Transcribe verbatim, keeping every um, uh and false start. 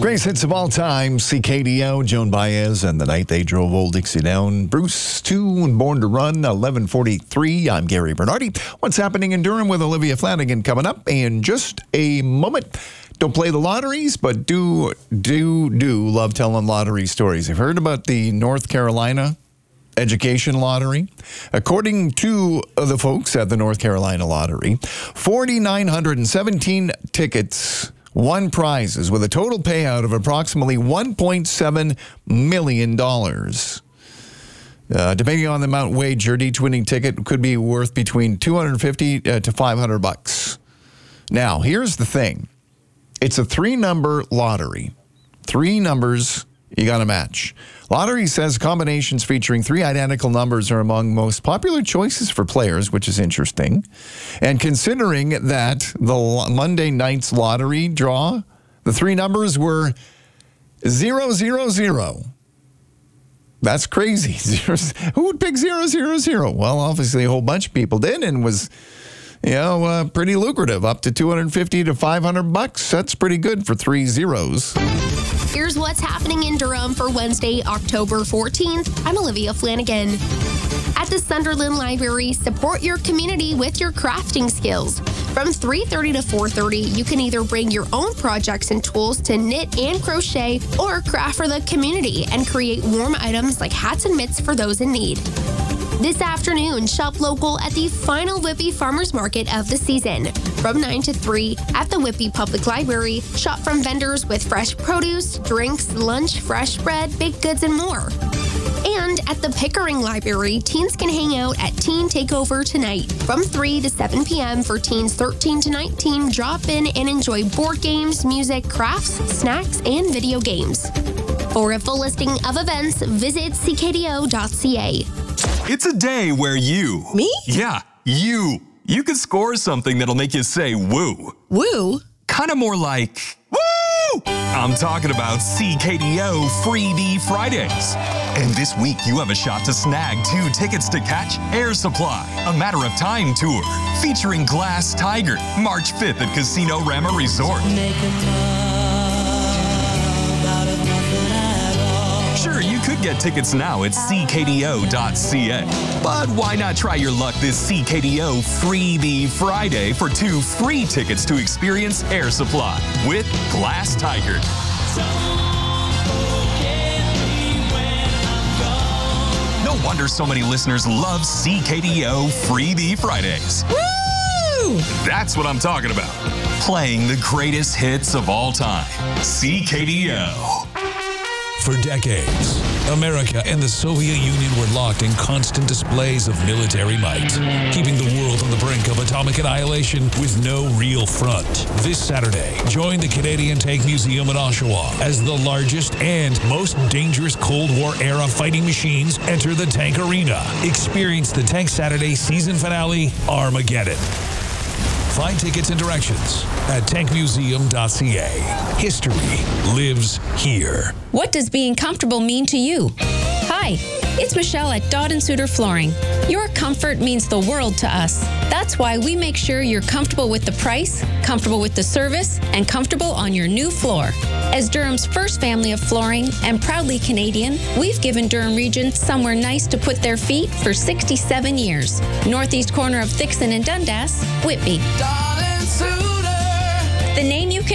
Greatest hits of all time, C K D O, Joan Baez, and the night they drove Old Dixie down. Bruce two and Born to Run, eleven forty-three. I'm Gary Bernardi. What's happening in Durham with Olivia Flanagan coming up in just a moment. Don't play the lotteries, but do, do, do love telling lottery stories. You've heard about the North Carolina Education Lottery. According to the folks at the North Carolina Lottery, four thousand nine hundred seventeen tickets won prizes with a total payout of approximately one point seven million dollars. Uh, depending on the amount wagered, each winning ticket could be worth between two hundred fifty uh, to five hundred bucks. Now, here's the thing. It's a three-number lottery. Three numbers you got to match. Lottery says combinations featuring three identical numbers are among most popular choices for players, which is interesting. And considering that the Monday night's lottery draw, the three numbers were zero, zero, zero. That's crazy. Who would pick zero, zero, zero? Well, obviously a whole bunch of people did, and was, you know, uh, pretty lucrative, up to two hundred fifty to five hundred bucks. That's pretty good for three zeros. Here's what's happening in Durham for Wednesday, October fourteenth. I'm Olivia Flanagan. At the Sunderland Library, support your community with your crafting skills. From three thirty to four thirty, you can either bring your own projects and tools to knit and crochet or craft for the community and create warm items like hats and mitts for those in need. This afternoon, shop local at the final Whitby Farmers Market of the season. From nine to three at the Whitby Public Library, shop from vendors with fresh produce, drinks, lunch, fresh bread, baked goods, and more. And at the Pickering Library, teens can hang out at Teen Takeover tonight. From three to seven p.m. for teens thirteen to nineteen, drop in and enjoy board games, music, crafts, snacks, and video games. For a full listing of events, visit c k d o dot c a. It's a day where you... Me? Yeah, you. You could score something that'll make you say woo. Woo? Kind of more like, woo! I'm talking about C K D O Freebie Fridays. And this week, you have a shot to snag two tickets to catch Air Supply, a Matter of Time tour, featuring Glass Tiger, March fifth at Casino Rama Resort. Sure, you could get tickets now at c k d o dot c a. But why not try your luck this C K D O Freebie Friday for two free tickets to experience Air Supply with Glass Tiger. No wonder so many listeners love C K D O Freebie Fridays. Woo! That's what I'm talking about. Playing the greatest hits of all time. C K D O. For decades, America and the Soviet Union were locked in constant displays of military might, keeping the world on the brink of atomic annihilation with no real front. This Saturday, join the Canadian Tank Museum in Oshawa as the largest and most dangerous Cold War-era fighting machines enter the tank arena. Experience the Tank Saturday season finale, Armageddon. Find tickets and directions at tank museum dot c a. History lives here. What does being comfortable mean to you? Hi, it's Michelle at Dodd and Suter Flooring. Your comfort means the world to us. That's why we make sure you're comfortable with the price, comfortable with the service, and comfortable on your new floor. As Durham's first family of flooring and proudly Canadian, we've given Durham Region somewhere nice to put their feet for sixty-seven years. Northeast corner of Thixon and Dundas, Whitby. The name you can